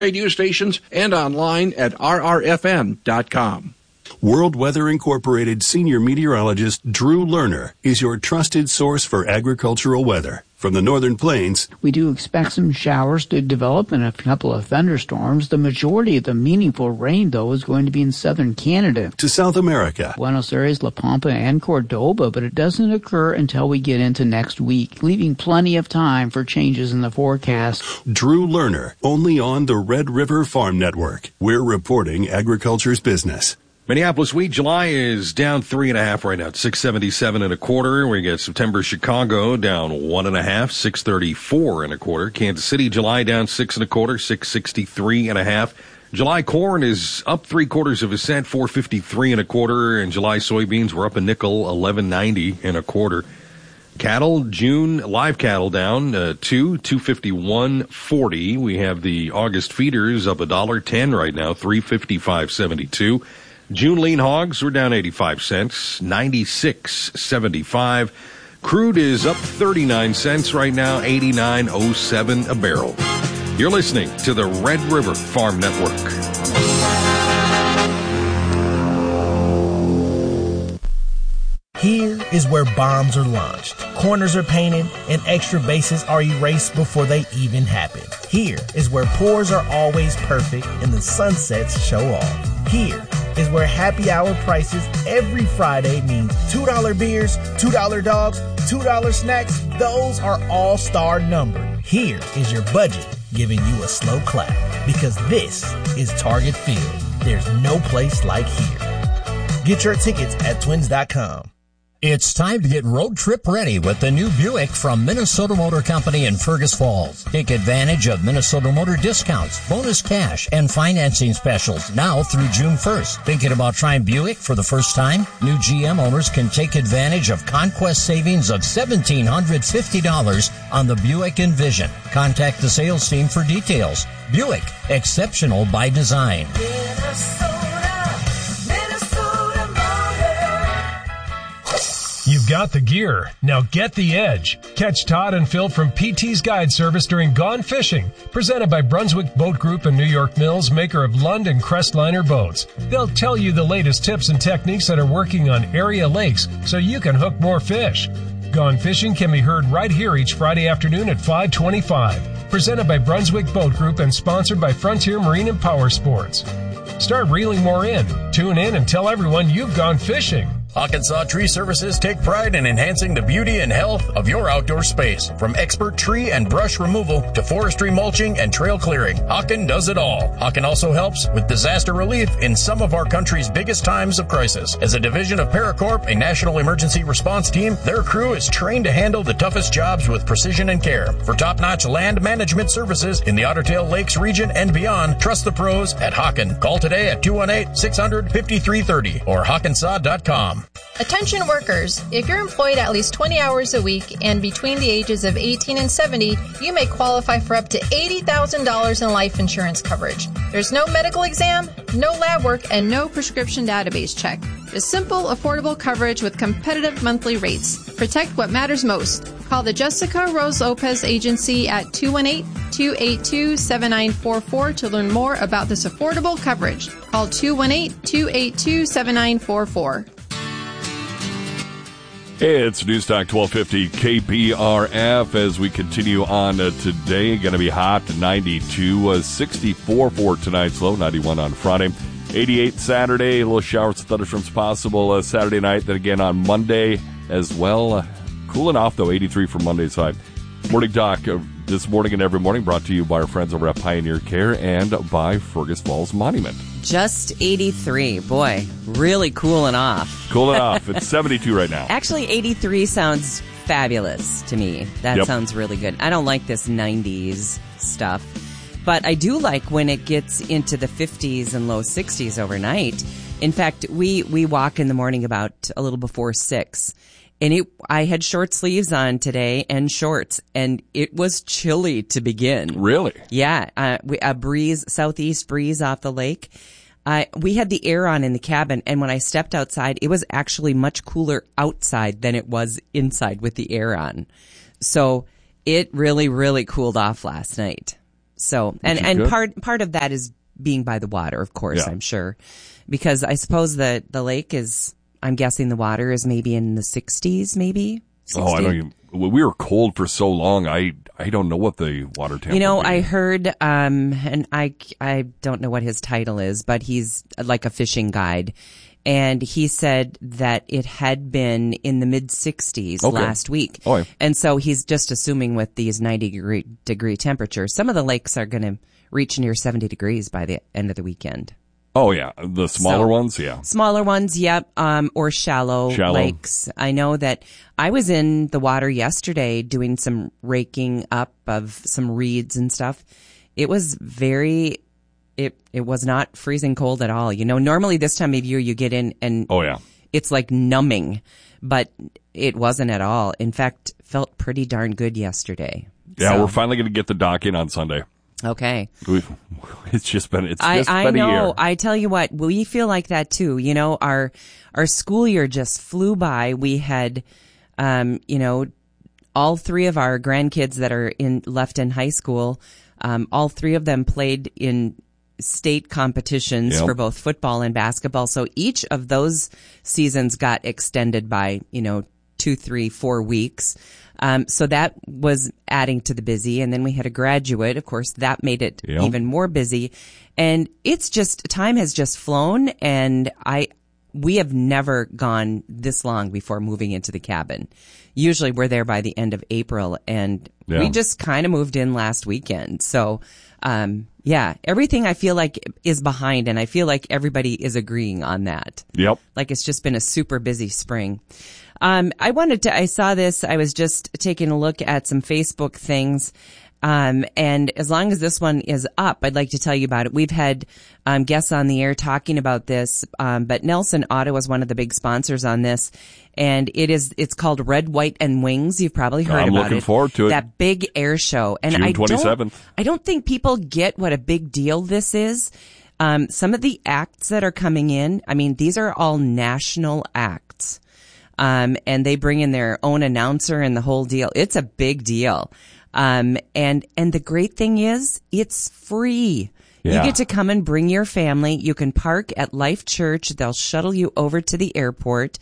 radio stations and online at rrfm.com. World Weather Incorporated senior meteorologist Drew Lerner is your trusted source for agricultural weather. From the northern plains, we do expect some showers to develop and a couple of thunderstorms. The majority of the meaningful rain, though, is going to be in southern Canada. To South America, Buenos Aires, La Pampa, and Cordoba, but it doesn't occur until we get into next week, leaving plenty of time for changes in the forecast. Drew Lerner, only on the Red River Farm Network. We're reporting agriculture's business. Minneapolis wheat July is down 3.5 right now. It's 677.25. We get September Chicago down 1.5, 634.25. Kansas City July down 6.25, 663.5. July corn is up 3/4 cent, 453.25. And July soybeans were up a nickel, 11.90.25. Cattle June live cattle down 251.40. We have the August feeders up $1.10 right now, 355.72. June lean hogs were down 85 cents, 96.75. Crude is up 39 cents right now, 89.07 a barrel. You're listening to the Red River Farm Network. Here is where bombs are launched, corners are painted, and extra bases are erased before they even happen. Here is where pours are always perfect and the sunsets show off. Here is where happy hour prices every Friday mean $2 beers, $2 dogs, $2 snacks. Those are all-star numbered. Here is your budget giving you a slow clap because this is Target Field. There's no place like here. Get your tickets at twins.com. It's time to get road trip ready with the new Buick from Minnesota Motor Company in Fergus Falls. Take advantage of Minnesota Motor discounts, bonus cash, and financing specials now through June 1st. Thinking about trying Buick for the first time? New GM owners can take advantage of conquest savings of $1,750 on the Buick Envision. Contact the sales team for details. Buick, exceptional by design. You've got the gear. Now get the edge. Catch Todd and Phil from PT's Guide Service during Gone Fishing, presented by Brunswick Boat Group and New York Mills, maker of Lund and Crestliner boats. They'll tell you the latest tips and techniques that are working on area lakes so you can hook more fish. Gone Fishing can be heard right here each Friday afternoon at 5:25. Presented by Brunswick Boat Group and sponsored by Frontier Marine and Power Sports. Start reeling more in. Tune in and tell everyone you've gone fishing. Hawkinsaw Tree Services take pride in enhancing the beauty and health of your outdoor space. From expert tree and brush removal to forestry mulching and trail clearing, Hawken does it all. Hawken also helps with disaster relief in some of our country's biggest times of crisis. As a division of Paracorp, a national emergency response team, their crew is trained to handle the toughest jobs with precision and care. For top-notch land management services in the Otter Tail Lakes region and beyond, trust the pros at Hawken. Call today at 218-600-5330 or hawkensaw.com. Attention workers, if you're employed at least 20 hours a week and between the ages of 18 and 70, you may qualify for up to $80,000 in life insurance coverage. There's no medical exam, no lab work, and no prescription database check. Just simple, affordable coverage with competitive monthly rates. Protect what matters most. Call the Jessica Rose Lopez Agency at 218-282-7944 to learn more about this affordable coverage. Call 218-282-7944. Hey, it's Newstalk 1250 KPRF as we continue on today. Going to be hot, 92, 64 for tonight's low, 91 on Friday, 88 Saturday, a little showers and thunderstorms possible Saturday night, then again on Monday as well. Cooling off, though, 83 for Monday's high. Morning Talk this morning and every morning brought to you by our friends over at Pioneer Care and by Fergus Falls Monument. Just 83. Boy, really cooling off. Cooling off. It's 72 right now. Actually, 83 sounds fabulous to me. That sounds really good. I don't like this 90s stuff. But I do like when it gets into the 50s and low 60s overnight. In fact, we walk in the morning about a little before 6. And I had short sleeves on today and shorts, and it was chilly to begin. Really? Yeah. A breeze, southeast breeze off the lake. We had the air on in the cabin, and when I stepped outside, it was actually much cooler outside than it was inside with the air on. So it really, really cooled off last night. So, and part of that is being by the water, of course, I'm sure, because I suppose the lake is, I'm guessing the water is maybe in the 60s, maybe. 60? Oh, I don't even. We were cold for so long. I don't know what the water temp. I heard, and I don't know what his title is, but he's like a fishing guide. And he said that it had been in the mid 60s last week. Oh, yeah. And so he's just assuming with these 90 degree temperatures, some of the lakes are going to reach near 70 degrees by the end of the weekend. Oh, yeah. The smaller ones, yeah. Smaller ones, yep. Or shallow lakes. I know that I was in the water yesterday doing some raking up of some reeds and stuff. It was it was not freezing cold at all. Normally this time of year you get in and it's like numbing, but it wasn't at all. In fact, felt pretty darn good yesterday. Yeah, we're finally going to get the dock in on Sunday. Okay. It's just been I know. A year. I tell you what, we feel like that too. Our school year just flew by. We had, all three of our grandkids that are left in high school. All three of them played in state competitions for both football and basketball. So each of those seasons got extended by, 2, 3, 4 weeks. So that was adding to the busy. And then we had a graduate. Of course, that made it even more busy. And time has just flown. And we have never gone this long before moving into the cabin. Usually we're there by the end of April, and we just kind of moved in last weekend. So, everything I feel like is behind, and I feel like everybody is agreeing on that. Yep. Like it's just been a super busy spring. I saw this, I was just taking a look at some Facebook things. And as long as this one is up, I'd like to tell you about it. We've had, guests on the air talking about this. But Nelson Auto is one of the big sponsors on this. And it's called Red, White, and Wings. You've probably heard about it. I'm looking forward to it. That big air show. And June 27th. I don't think people get what a big deal this is. Some of the acts that are coming in, these are all national acts. And they bring in their own announcer and the whole deal. It's a big deal. And the great thing is it's free. Yeah. You get to come and bring your family. You can park at Life Church. They'll shuttle you over to the airport.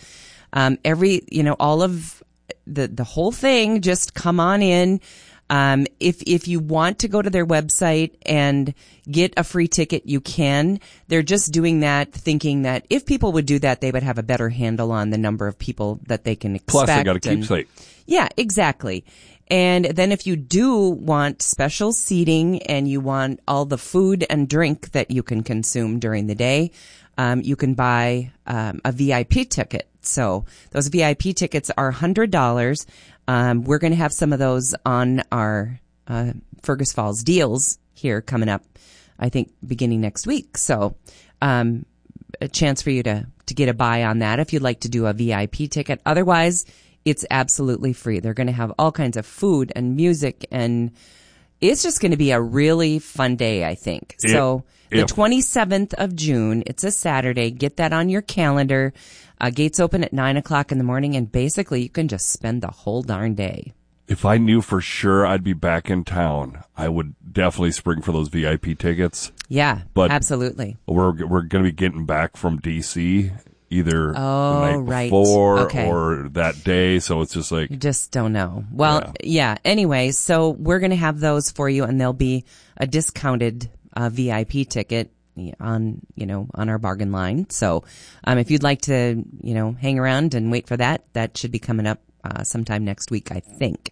All of the whole thing, just come on in. If you want to go to their website and get a free ticket, you can. They're just doing that, thinking that if people would do that, they would have a better handle on the number of people that they can expect. Plus, they got a keepsake. Yeah, exactly. And then if you do want special seating and you want all the food and drink that you can consume during the day, you can buy a VIP ticket. So those VIP tickets are $100. We're going to have some of those on our Fergus Falls deals here coming up, I think, beginning next week. So a chance for you to get a buy on that if you'd like to do a VIP ticket. Otherwise, it's absolutely free. They're going to have all kinds of food and music, and it's just going to be a really fun day, I think. So the 27th of June, it's a Saturday. Get that on your calendar. Gates open at 9:00 in the morning, and basically you can just spend the whole darn day. If I knew for sure I'd be back in town, I would definitely spring for those VIP tickets. Yeah, but absolutely. We're going to be getting back from D.C. either the night before or that day, so it's just like... You just don't know. Well, anyway, so we're going to have those for you, and there'll be a discounted VIP ticket on our bargain line. So if you'd like to, hang around and wait for that should be coming up sometime next week, I think.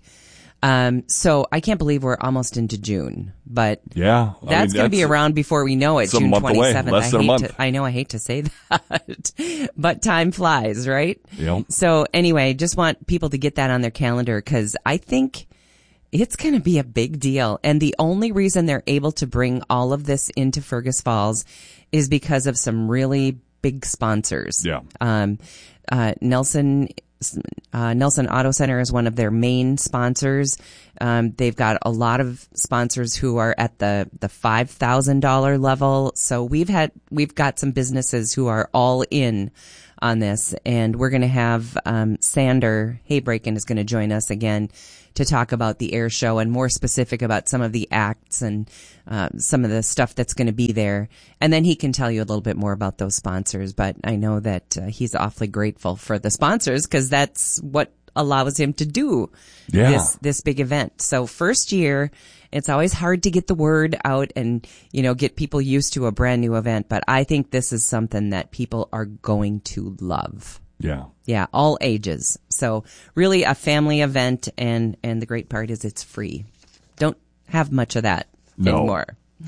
So I can't believe we're almost into June, but that's going to be around before we know it. June 27th. Less than a month. I hate to say that, but time flies, right? Yep. So anyway, just want people to get that on their calendar, because I think it's going to be a big deal. And the only reason they're able to bring all of this into Fergus Falls is because of some really big sponsors. Yeah. Nelson Auto Center is one of their main sponsors. They've got a lot of sponsors who are at the $5,000 level. So we've got some businesses who are all in on this. And we're going to have Sander Haybraken is going to join us again to talk about the air show and more specific about some of the acts and some of the stuff that's going to be there. And then he can tell you a little bit more about those sponsors. But I know that he's awfully grateful for the sponsors because that's what allows him to do this big event. So first year, it's always hard to get the word out and, get people used to a brand new event. But I think this is something that people are going to love. Yeah. Yeah, all ages. So really a family event, and the great part is it's free. Don't have much of that anymore.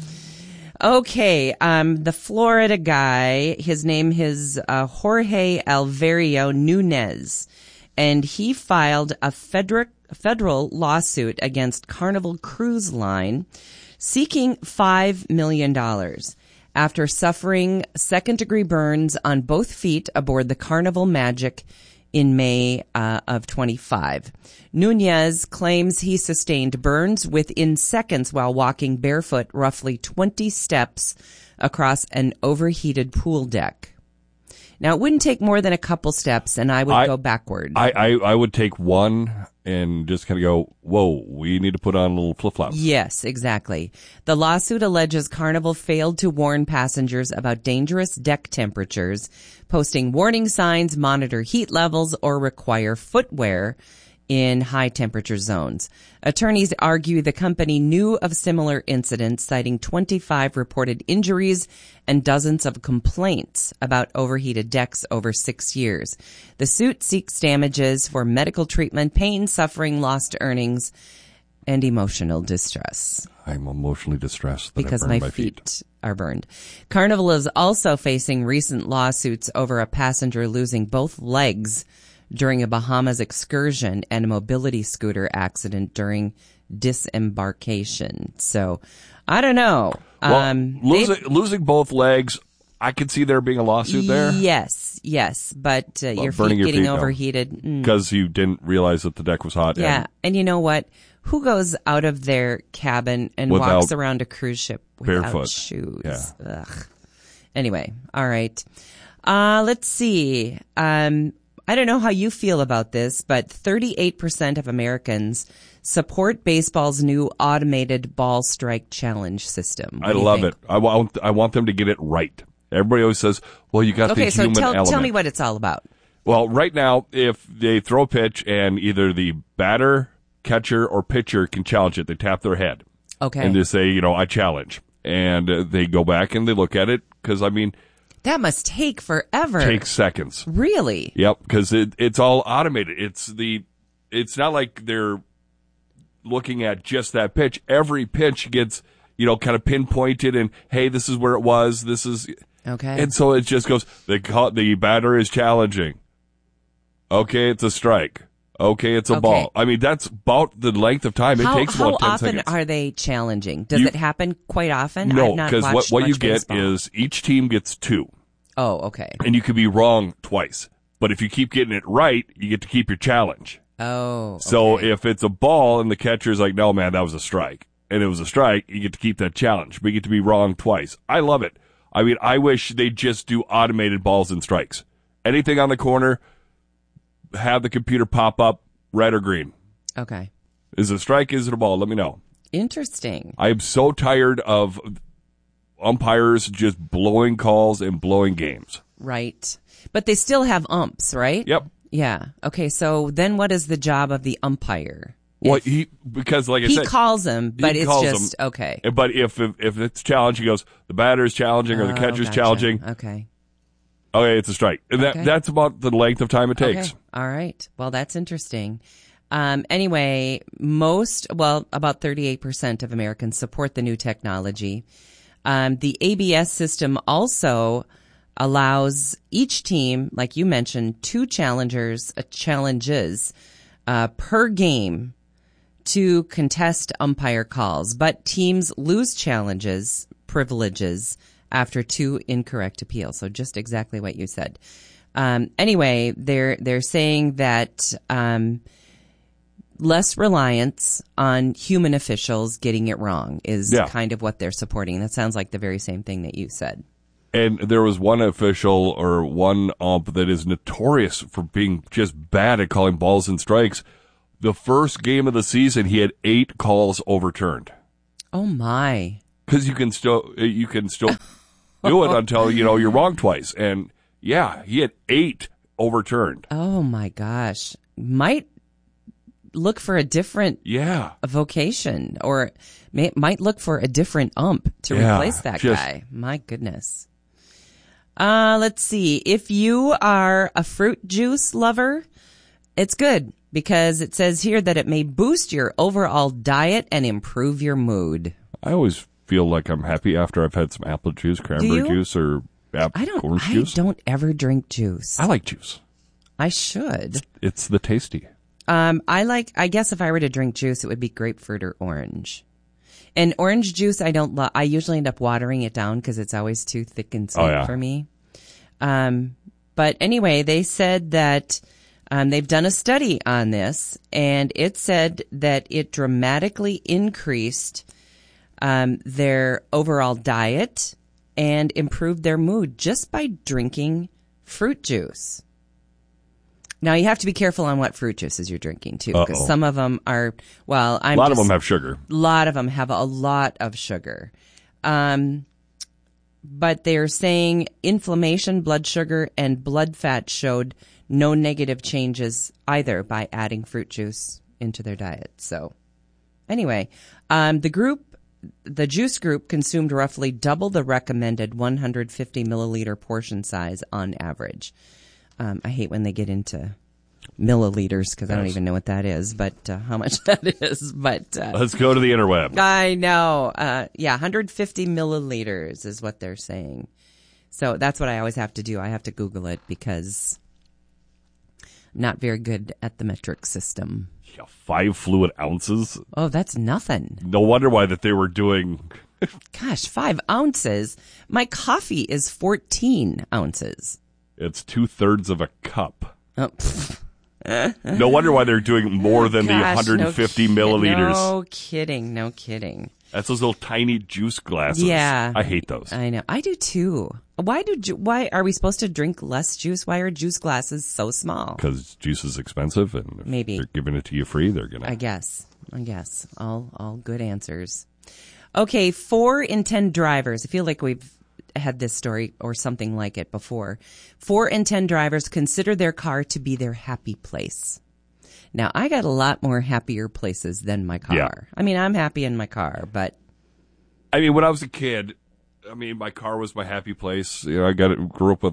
Okay, the Florida guy, his name is Jorge Alvario Nunez, and he filed a federal lawsuit against Carnival Cruise Line seeking $5 million. After suffering second-degree burns on both feet aboard the Carnival Magic in May of 25. Nunez claims he sustained burns within seconds while walking barefoot roughly 20 steps across an overheated pool deck. Now, it wouldn't take more than a couple steps, and I would go backward. I would take one and just kind of go, whoa, we need to put on a little flip-flops. Yes, exactly. The lawsuit alleges Carnival failed to warn passengers about dangerous deck temperatures, posting warning signs, monitor heat levels, or require footwear in high-temperature zones. Attorneys argue the company knew of similar incidents, citing 25 reported injuries and dozens of complaints about overheated decks over 6 years. The suit seeks damages for medical treatment, pain, suffering, lost earnings, and emotional distress. I'm emotionally distressed that because I burned my feet are burned. Carnival is also facing recent lawsuits over a passenger losing both legs during a Bahamas excursion and a mobility scooter accident during disembarkation. So, I don't know. Well, losing both legs, I could see there being a lawsuit there. Yes. But your feet getting overheated. Because you didn't realize that the deck was hot. Yeah. And you know what? Who goes out of their cabin and walks around a cruise ship without barefoot shoes? Yeah. Ugh. Anyway, all right. Let's see. I don't know how you feel about this, but 38% of Americans support baseball's new automated ball strike challenge system. I love it. I want them to get it right. Everybody always says, well, you got the human element. Tell me what it's all about. Well, right now, if they throw a pitch and either the batter, catcher, or pitcher can challenge it, they tap their head. Okay. And they say, I challenge. And they go back and they look at it because, that must take forever. Takes seconds. Really? Yep, because it's all automated. It's not like they're looking at just that pitch. Every pitch gets, kind of pinpointed and, hey, this is where it was. This is okay. And so it just goes, the batter is challenging. Okay, it's a strike. Okay, it's a ball. That's about the length of time. It takes about 10 seconds. How often are they challenging? Does it happen quite often? No, because what you get is each team gets 2. Oh, okay. And you could be wrong twice. But if you keep getting it right, you get to keep your challenge. Oh, okay. So if it's a ball and the catcher's like, no, man, that was a strike, and it was a strike, you get to keep that challenge. But you get to be wrong twice. I love it. I wish they'd just do automated balls and strikes. Anything on the corner, have the computer pop up, red or green. Okay. Is it a strike? Is it a ball? Let me know. Interesting. I am so tired of umpires just blowing calls and blowing games. Right. But they still have umps, right? Yep. Yeah. Okay, so then what is the job of the umpire? Well, because like I said, he calls them, but it's just okay. But if it's challenge, he goes, the batter is challenging or the catcher's challenging. Okay. Okay, it's a strike. And that's about the length of time it takes. Okay. All right. Well, that's interesting. Anyway, about 38% of Americans support the new technology. The ABS system also allows each team, like you mentioned, 2 challenges per game to contest umpire calls, but teams lose privileges after 2 incorrect appeals. So just exactly what you said. Anyway, they're saying that less reliance on human officials getting it wrong is kind of what they're supporting. That sounds like the very same thing that you said. And there was one official or one ump that is notorious for being just bad at calling balls and strikes. The first game of the season, he had 8 calls overturned. Oh my! Because you can still do it until you're wrong twice. And yeah, he had 8 overturned. Oh my gosh! Might look for a different vocation, or might look for a different ump to replace that guy. My goodness. Let's see. If you are a fruit juice lover, it's good because it says here that it may boost your overall diet and improve your mood. I always feel like I'm happy after I've had some apple juice, cranberry juice, or orange juice. I don't ever drink juice. I like juice. I should. It's the tasty. I guess if I were to drink juice, it would be grapefruit or orange. And orange juice, I don't love. I usually end up watering it down because it's always too thick and sweet for me. But anyway, they said that they've done a study on this, and it said that it dramatically increased their overall diet and improved their mood just by drinking fruit juice. Now, you have to be careful on what fruit juices you're drinking, too, because some of them are, a lot of them have sugar. A lot of them have a lot of sugar. But they're saying inflammation, blood sugar, and blood fat showed no negative changes either by adding fruit juice into their diet. So, anyway, the juice group consumed roughly double the recommended 150 milliliter portion size on average. I hate when they get into milliliters because I don't even know what that is, but how much that is. But let's go to the interweb. I know. 150 milliliters is what they're saying. So that's what I always have to do. I have to Google it because I'm not very good at the metric system. Yeah, 5 fluid ounces. Oh, that's nothing. No wonder why that they were doing. Gosh, 5 ounces. My coffee is 14 ounces. It's 2/3 of a cup. Oh. No wonder why they're doing more than the 150 milliliters. No kidding. That's those little tiny juice glasses. Yeah. I hate those. I know. I do too. Why are we supposed to drink less juice? Why are juice glasses so small? Because juice is expensive, and if they're giving it to you free, they're going to. I guess. All good answers. Okay, 4 in 10 drivers. I feel like we've had this story or something like it before. 4 in 10 drivers consider their car to be their happy place. Now, I got a lot more happier places than my car. Yeah. I mean, I'm happy in my car, but... I mean, when I was a kid, my car was my happy place. I grew up with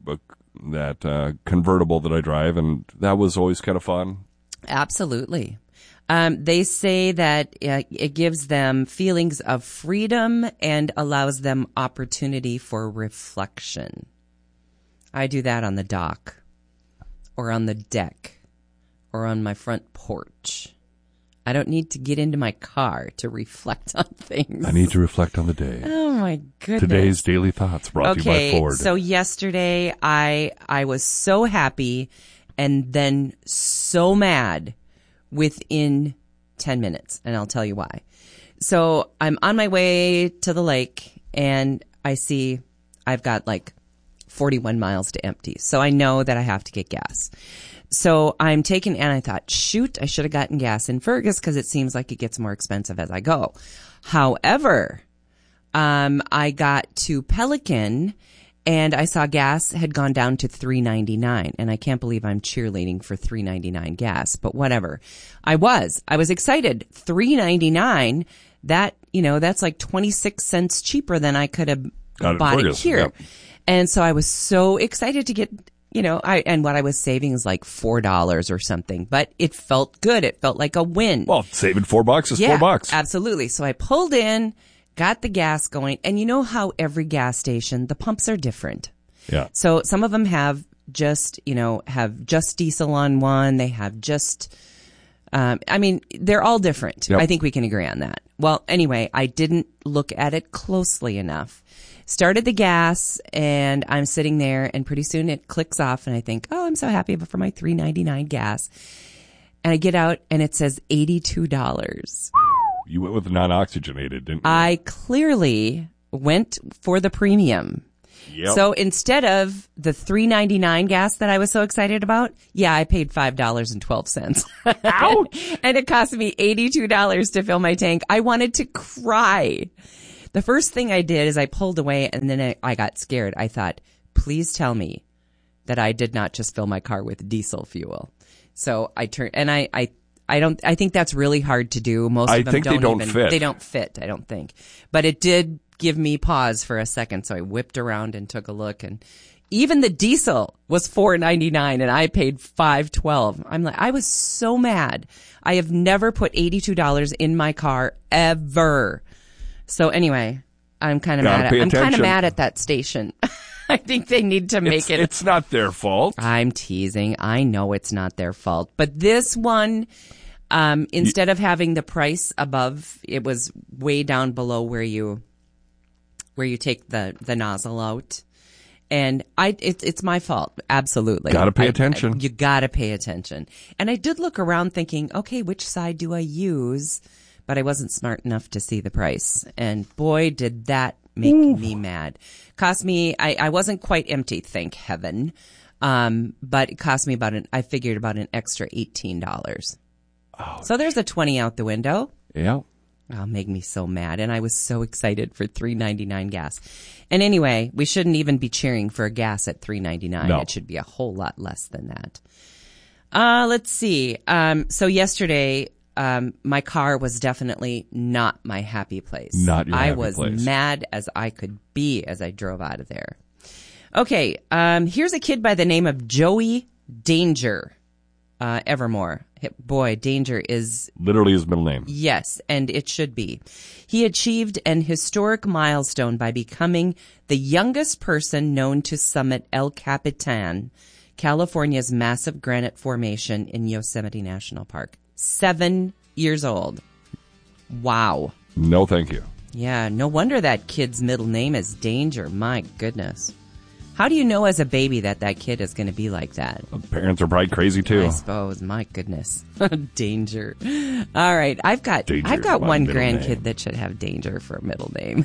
that convertible that I drive, and that was always kind of fun. Absolutely. They say that it gives them feelings of freedom and allows them opportunity for reflection. I do that on the dock or on the deck or on my front porch. I don't need to get into my car to reflect on things. I need to reflect on the day. Oh, my goodness. Today's Daily Thoughts brought to you by Ford. So yesterday I was so happy and then so mad within 10 minutes, and I'll tell you why. So I'm on my way to the lake, and I see I've got like 41 miles to empty. So I know that I have to get gas. So and I thought, shoot, I should have gotten gas in Fergus because it seems like it gets more expensive as I go. However, I got to Pelican, and I saw gas had gone down to $3.99, and I can't believe I'm cheerleading for $3.99 gas, but whatever. I was excited. $3.99, that's like 26 cents cheaper than I could have bought it here. Yep. And so I was so excited to get, and what I was saving is like $4 or something, but it felt good. It felt like a win. Well, saving $4 is $4. Absolutely. So I pulled in, got the gas going, and you know how every gas station, the pumps are different. Yeah. So some of them have just diesel on one. They have just, they're all different. Yep. I think we can agree on that. Well, anyway, I didn't look at it closely enough. Started the gas, and I'm sitting there, and pretty soon it clicks off, and I think, oh, I'm so happy for my $3.99 gas. And I get out, and it says $82. You went with non-oxygenated, didn't you? I clearly went for the premium. Yep. So instead of the $3.99 gas that I was so excited about, I paid $5.12. Ouch! And it cost me $82 to fill my tank. I wanted to cry. The first thing I did is I pulled away, and then I got scared. I thought, please tell me that I did not just fill my car with diesel fuel. So I turned, and I think that's really hard to do. Most of them don't fit. They don't fit, I don't think. But it did give me pause for a second, so I whipped around and took a look, and even the diesel was $4.99 and I paid $5.12. I was so mad. I have never put $82 in my car ever. So anyway, I'm kind of mad at that station. I think they need to make it. It's not their fault. I'm teasing. I know it's not their fault, but this one, instead of having the price above, it was way down below where you take the nozzle out. And it's my fault. Absolutely. Gotta pay attention. You gotta pay attention. And I did look around thinking, okay, which side do I use? But I wasn't smart enough to see the price. And boy, did that make me mad. Cost me, I wasn't quite empty, thank heaven. But it cost me I figured about an extra $18. Oh, so there's a 20 out the window. Yeah. Oh, make me so mad. And I was so excited for $3.99 gas. And anyway, we shouldn't even be cheering for gas at $3.99. No. It should be a whole lot less than that. Let's see. So yesterday, my car was definitely not my happy place. Not your happy place. I was mad as I could be as I drove out of there. Okay. Here's a kid by the name of Joey Danger, Evermore. Boy, Danger is literally his middle name. Yes, and it should be. He achieved an historic milestone by becoming the youngest person known to summit El Capitan, California's massive granite formation in Yosemite National Park. 7 years old. Wow. No, thank you. Yeah, no wonder that kid's middle name is Danger. My goodness. How do you know as a baby that kid is going to be like that? Parents are probably crazy too. I suppose. My goodness. Danger. All right. I've got Danger's one middle grandkid name. that should have Danger for a middle name.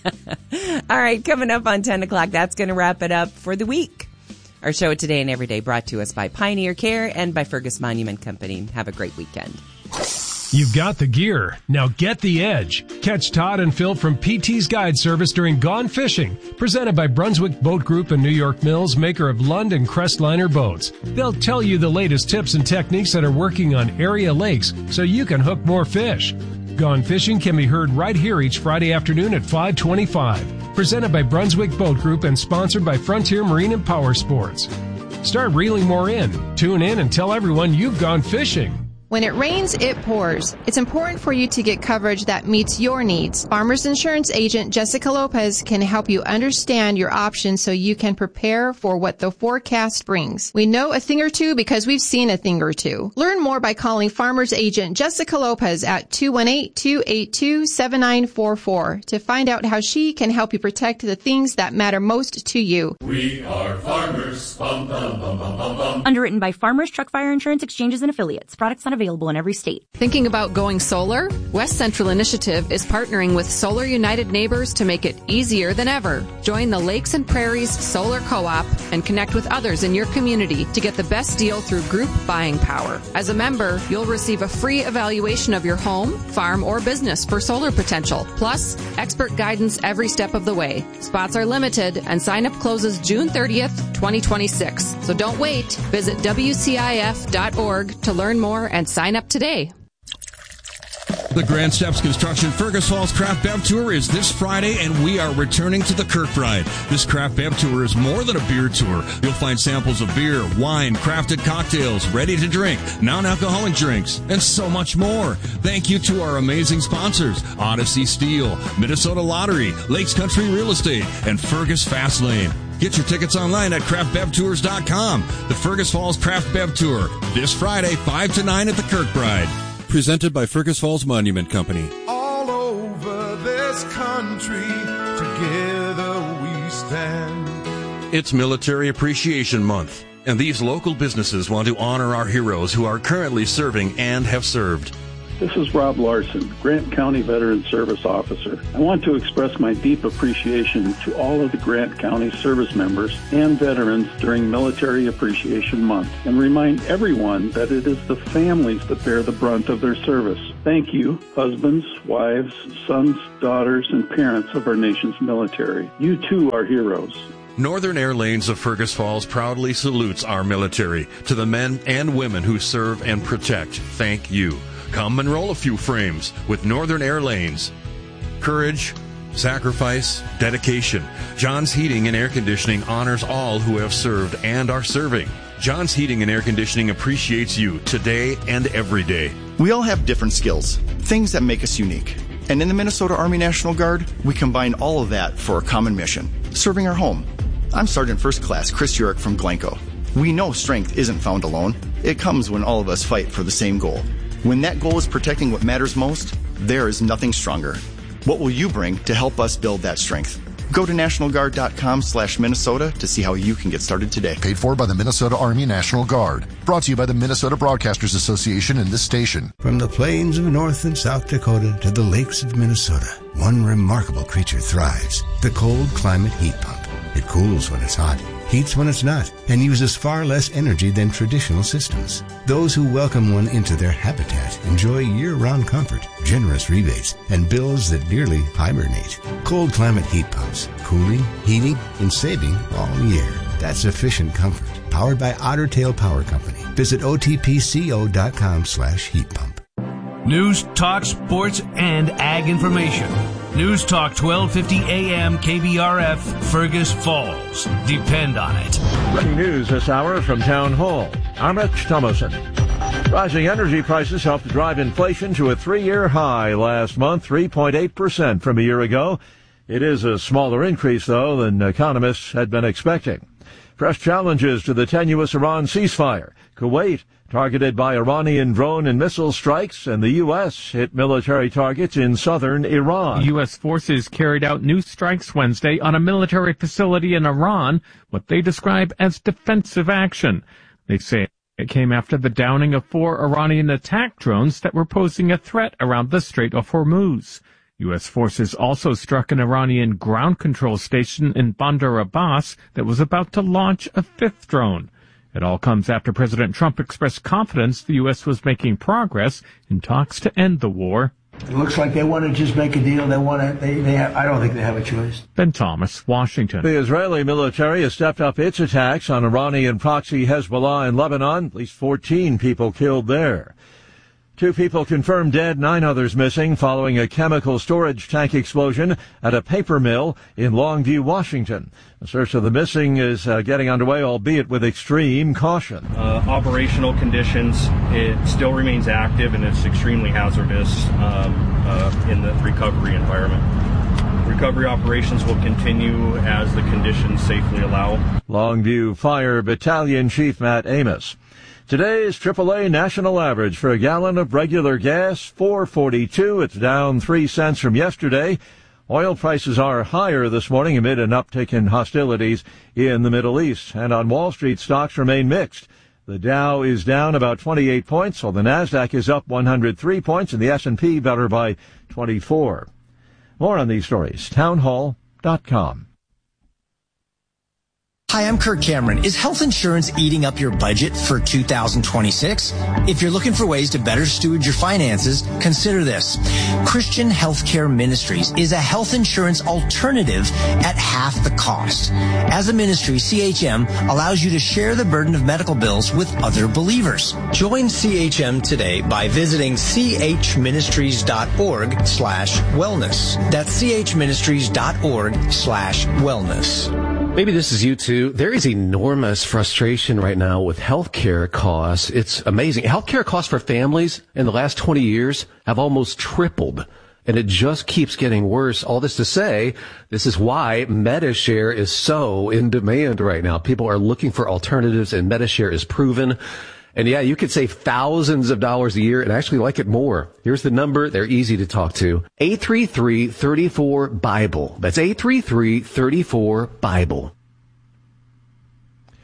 All right. Coming up on 10 o'clock, that's going to wrap it up for the week. Our show today and every day brought to us by Pioneer Care and by Fergus Monument Company. Have a great weekend. You've got the gear. Now get the edge. Catch Todd and Phil from PT's Guide Service during Gone Fishing, presented by Brunswick Boat Group and New York Mills, maker of Lund and Crestliner boats. They'll tell you the latest tips and techniques that are working on area lakes so you can hook more fish. Gone Fishing can be heard right here each Friday afternoon at 5:25. Presented by Brunswick Boat Group and sponsored by Frontier Marine and Power Sports. Start reeling more in. Tune in and tell everyone you've gone fishing. When it rains, it pours. It's important for you to get coverage that meets your needs. Farmers Insurance agent Jessica Lopez can help you understand your options so you can prepare for what the forecast brings. We know a thing or two because we've seen a thing or two. Learn more by calling Farmers agent Jessica Lopez at 218-282-7944 to find out how she can help you protect the things that matter most to you. We are farmers. Bum, bum, bum, bum, bum, bum. Underwritten by Farmers Truck Fire Insurance Exchanges and Affiliates. Products not available in every state. Thinking about going solar? West Central Initiative is partnering with Solar United Neighbors to make it easier than ever. Join the Lakes and Prairies Solar Co-op and connect with others in your community to get the best deal through group buying power. As a member, you'll receive a free evaluation of your home, farm, or business for solar potential, plus expert guidance every step of the way. Spots are limited and sign-up closes June 30th, 2026. So don't wait. Visit WCIF.org to learn more and sign up today. The Grand Steps Construction Fergus Falls Craft Bev Tour is this Friday, and we are returning to the Kirkbride. This Craft Bev Tour is more than a beer tour. You'll find samples of beer, wine, crafted cocktails, ready to drink, non-alcoholic drinks, and so much more. Thank you to our amazing sponsors, Odyssey Steel, Minnesota Lottery, Lakes Country Real Estate, and Fergus Fast Lane. Get your tickets online at craftbevtours.com. The Fergus Falls Craft Bev Tour, this Friday, 5 to 9 at the Kirkbride. Presented by Fergus Falls Monument Company. All over this country, together we stand. It's Military Appreciation Month, and these local businesses want to honor our heroes who are currently serving and have served. This is Rob Larson, Grant County Veteran Service Officer. I want to express my deep appreciation to all of the Grant County service members and veterans during Military Appreciation Month and remind everyone that it is the families that bear the brunt of their service. Thank you, husbands, wives, sons, daughters, and parents of our nation's military. You too are heroes. Northern Air Lanes of Fergus Falls proudly salutes our military. To the men and women who serve and protect, thank you. Come and roll a few frames with Northern Air Lanes. Courage, sacrifice, dedication. John's Heating and Air Conditioning honors all who have served and are serving. John's Heating and Air Conditioning appreciates you today and every day. We all have different skills, things that make us unique. And in the Minnesota Army National Guard, we combine all of that for a common mission, serving our home. I'm Sergeant First Class Chris Urich from Glencoe. We know strength isn't found alone. It comes when all of us fight for the same goal. When that goal is protecting what matters most, there is nothing stronger. What will you bring to help us build that strength? Go to nationalguard.com/Minnesota to see how you can get started today. Paid for by the Minnesota Army National Guard. Brought to you by the Minnesota Broadcasters Association and this station. From the plains of North and South Dakota to the lakes of Minnesota, one remarkable creature thrives. The cold climate heat pump. It cools when it's hot, heats when it's not, and uses far less energy than traditional systems. Those who welcome one into their habitat enjoy year-round comfort, generous rebates, and bills that nearly hibernate. Cold climate heat pumps. Cooling, heating, and saving all year. That's efficient comfort. Powered by Otter Tail Power Company. Visit otpco.com/heat pump. News, talk, sports, and ag information. News Talk 1250 AM KBRF, Fergus Falls. Depend on it. Breaking news this hour from Town Hall. I'm Rich Thomason. Rising energy prices helped drive inflation to a 3-year high last month, 3.8% from a year ago. It is a smaller increase, though, than economists had been expecting. Fresh challenges to the tenuous Iran ceasefire. Kuwait targeted by Iranian drone and missile strikes, and the U.S. hit military targets in southern Iran. U.S. forces carried out new strikes Wednesday on a military facility in Iran, what they describe as defensive action. They say it came after the downing of 4 Iranian attack drones that were posing a threat around the Strait of Hormuz. U.S. forces also struck an Iranian ground control station in Bandar Abbas that was about to launch a 5th drone. It all comes after President Trump expressed confidence the U.S. was making progress in talks to end the war. It looks like they want to just make a deal. I don't think they have a choice. Ben Thomas, Washington. The Israeli military has stepped up its attacks on Iranian proxy Hezbollah in Lebanon. At least 14 people killed there. 2 people confirmed dead, 9 others missing following a chemical storage tank explosion at a paper mill in Longview, Washington. The search of the missing is getting underway, albeit with extreme caution. Operational conditions, it still remains active and it's extremely hazardous in the recovery environment. Recovery operations will continue as the conditions safely allow. Longview Fire Battalion Chief Matt Amos. Today's AAA national average for a gallon of regular gas, $4.42. It's down 3 cents from yesterday. Oil prices are higher this morning amid an uptick in hostilities in the Middle East. And on Wall Street, stocks remain mixed. The Dow is down about 28 points, while the Nasdaq is up 103 points, and the S&P better by 24. More on these stories, townhall.com. Hi, I'm Kirk Cameron. Is health insurance eating up your budget for 2026? If you're looking for ways to better steward your finances, consider this. Christian Healthcare Ministries is a health insurance alternative at half the cost. As a ministry, CHM allows you to share the burden of medical bills with other believers. Join CHM today by visiting chministries.org/wellness. That's chministries.org/wellness. Maybe this is you too. There is enormous frustration right now with healthcare costs. It's amazing. Healthcare costs for families in the last 20 years have almost tripled, and it just keeps getting worse. All this to say, this is why MediShare is so in demand right now. People are looking for alternatives, and MediShare is proven. And yeah, you could save thousands of dollars a year and actually like it more. Here's the number. They're easy to talk to. 833-34-BIBLE. That's 833-34-BIBLE.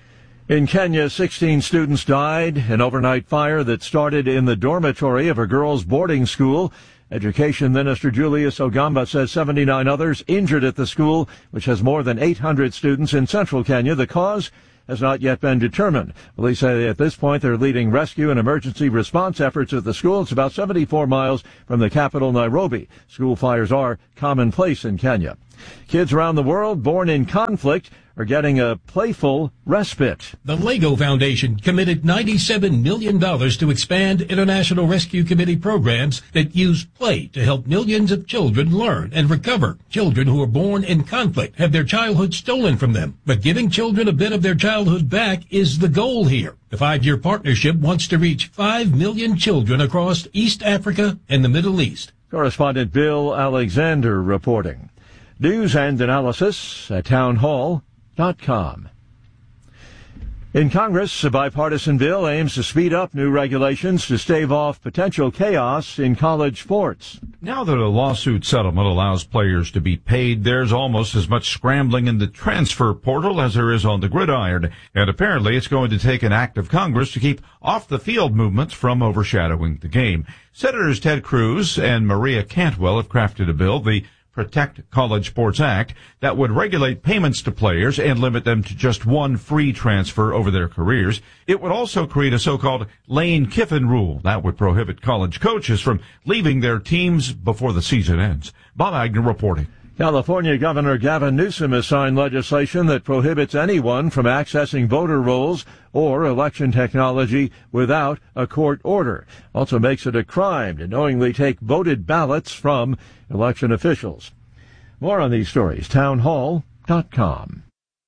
In Kenya, 16 students died in an overnight fire that started in the dormitory of a girls' boarding school. Education Minister Julius Ogamba says 79 others injured at the school, which has more than 800 students in central Kenya. The cause has not yet been determined. Police say at this point they're leading rescue and emergency response efforts at the school. It's about 74 miles from the capital, Nairobi. School fires are commonplace in Kenya. Kids around the world born in conflict are getting a playful respite. The LEGO Foundation committed $97 million to expand International Rescue Committee programs that use play to help millions of children learn and recover. Children who are born in conflict have their childhood stolen from them, but giving children a bit of their childhood back is the goal here. The 5-year partnership wants to reach 5 million children across East Africa and the Middle East. Correspondent Bill Alexander reporting. News and analysis at townhall.com. In Congress, a bipartisan bill aims to speed up new regulations to stave off potential chaos in college sports. Now that a lawsuit settlement allows players to be paid, there's almost as much scrambling in the transfer portal as there is on the gridiron. And apparently it's going to take an act of Congress to keep off-the-field movements from overshadowing the game. Senators Ted Cruz and Maria Cantwell have crafted a bill, the Protect College Sports Act, that would regulate payments to players and limit them to just one free transfer over their careers. It would also create a so-called Lane Kiffin rule that would prohibit college coaches from leaving their teams before the season ends. Bob Agnew reporting. California Governor Gavin Newsom has signed legislation that prohibits anyone from accessing voter rolls or election technology without a court order. Also makes it a crime to knowingly take voted ballots from election officials. More on these stories, townhall.com.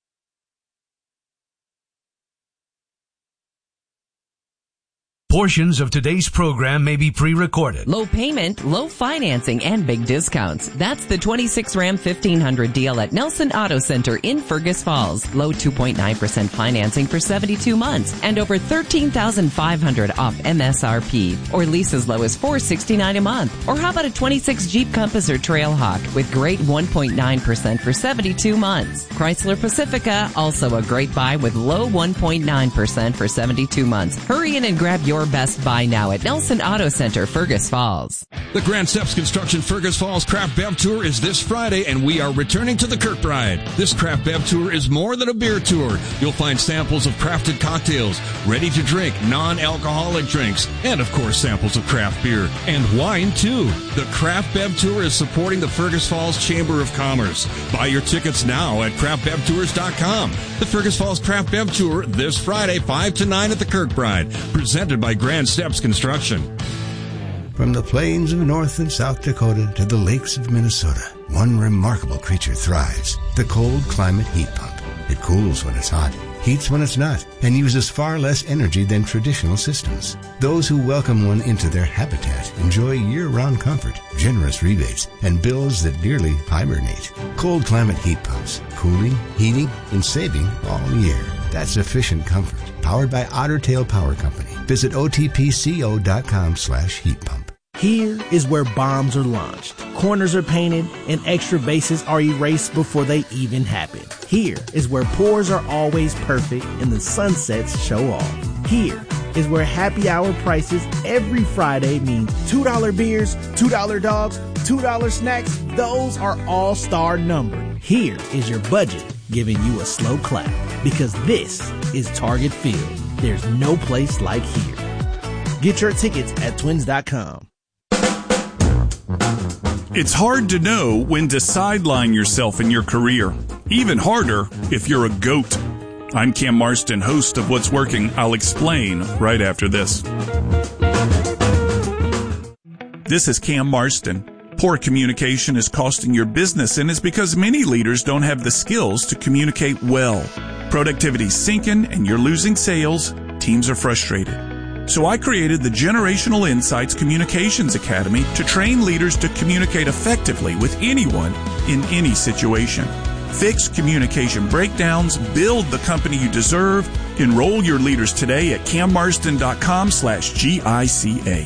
Portions of today's program may be pre-recorded. Low payment, low financing, and big discounts. That's the 26 Ram 1500 deal at Nelson Auto Center in Fergus Falls. Low 2.9% financing for 72 months and over $13,500 off MSRP. Or lease as low as $469 a month. Or how about a 26 Jeep Compass or Trailhawk with great 1.9% for 72 months. Chrysler Pacifica, also a great buy with low 1.9% for 72 months. Hurry in and grab your best buy now at Nelson Auto Center, Fergus Falls. The Grand Steps Construction Fergus Falls Craft Bev Tour is this Friday, and we are returning to the Kirkbride. This Craft Bev Tour is more than a beer tour. You'll find samples of crafted cocktails, ready-to-drink, non-alcoholic drinks, and, of course, samples of craft beer. And wine, too. The Craft Bev Tour is supporting the Fergus Falls Chamber of Commerce. Buy your tickets now at craftbevtours.com. The Fergus Falls Craft Bev Tour this Friday, 5 to 9 at the Kirkbride. Presented by Grand Steps Construction. From the plains of North and South Dakota to the lakes of Minnesota, one remarkable creature thrives. The cold climate heat pump. It cools when it's hot, heats when it's not, and uses far less energy than traditional systems. Those who welcome one into their habitat enjoy year-round comfort, generous rebates, and bills that nearly hibernate. Cold climate heat pumps. Cooling, heating, and saving all year. That's efficient comfort. Powered by Otter Tail Power Company. Visit otpco.com/heat pump. Here is where bombs are launched, corners are painted, and extra bases are erased before they even happen. Here is where pours are always perfect and the sunsets show off. Here is where happy hour prices every Friday mean $2 beers, $2 dogs, $2 snacks. Those are all star numbered. Here is your budget giving you a slow clap, because this is Target Field. There's no place like here. Get your tickets at twins.com. It's hard to know when to sideline yourself in your career. Even harder if you're a goat. I'm Cam Marston, host of What's Working. I'll explain right after this. This is Cam Marston. Poor communication is costing your business, and it's because many leaders don't have the skills to communicate well. Productivity's sinking and you're losing sales. Teams are frustrated. So I created the Generational Insights Communications Academy to train leaders to communicate effectively with anyone in any situation. Fix communication breakdowns, build the company you deserve. Enroll your leaders today at cammarston.com/GICA.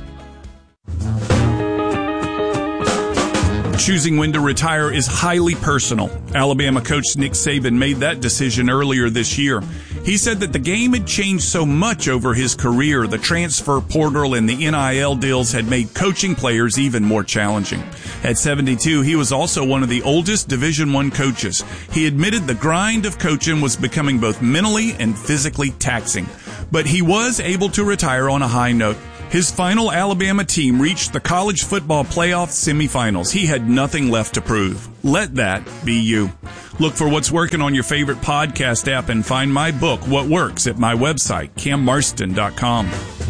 Choosing when to retire is highly personal. Alabama coach Nick Saban made that decision earlier this year. He said that the game had changed so much over his career, the transfer portal and the NIL deals had made coaching players even more challenging. At 72, he was also one of the oldest Division I coaches. He admitted the grind of coaching was becoming both mentally and physically taxing. But he was able to retire on a high note. His final Alabama team reached the college football playoff semifinals. He had nothing left to prove. Let that be you. Look for what's working on your favorite podcast app and find my book, What Works, at my website, cammarston.com.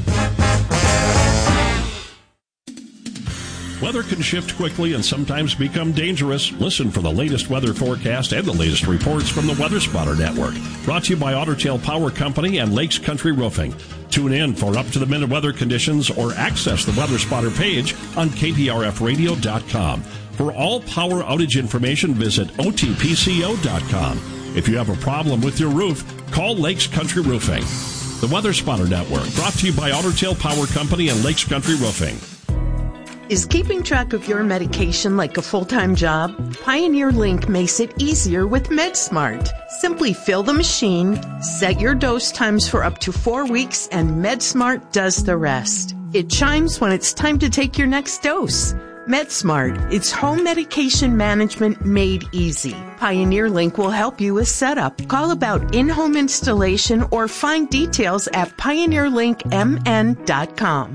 Weather can shift quickly and sometimes become dangerous. Listen for the latest weather forecast and the latest reports from the Weather Spotter Network. Brought to you by Otter Tail Power Company and Lakes Country Roofing. Tune in for up-to-the-minute weather conditions or access the Weather Spotter page on kprfradio.com. For all power outage information, visit otpco.com. If you have a problem with your roof, call Lakes Country Roofing. The Weather Spotter Network, brought to you by Otter Tail Power Company and Lakes Country Roofing. Is keeping track of your medication like a full-time job? Pioneer Link makes it easier with MedSmart. Simply fill the machine, set your dose times for up to 4 weeks, and MedSmart does the rest. It chimes when it's time to take your next dose. MedSmart, it's home medication management made easy. Pioneer Link will help you with setup. Call about in-home installation or find details at pioneerlinkmn.com.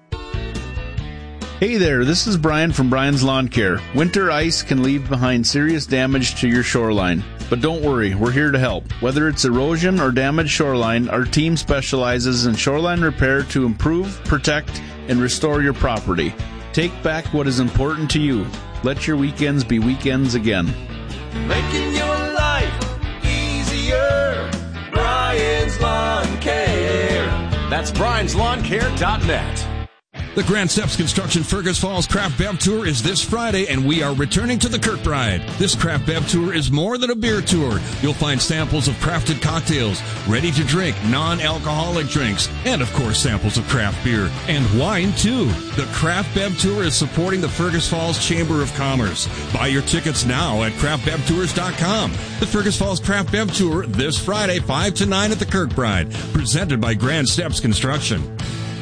Hey there, this is Brian from Brian's Lawn Care. Winter ice can leave behind serious damage to your shoreline. But don't worry, we're here to help. Whether it's erosion or damaged shoreline, our team specializes in shoreline repair to improve, protect, and restore your property. Take back what is important to you. Let your weekends be weekends again. Making your life easier. Brian's Lawn Care. That's Brian'sLawnCare.net. The Grand Steps Construction Fergus Falls Craft Bev Tour is this Friday, and we are returning to the Kirkbride. This Craft Bev Tour is more than a beer tour. You'll find samples of crafted cocktails, ready-to-drink, non-alcoholic drinks, and, of course, samples of craft beer. And wine, too. The Craft Bev Tour is supporting the Fergus Falls Chamber of Commerce. Buy your tickets now at craftbevtours.com. The Fergus Falls Craft Bev Tour this Friday, 5 to 9 at the Kirkbride. Presented by Grand Steps Construction.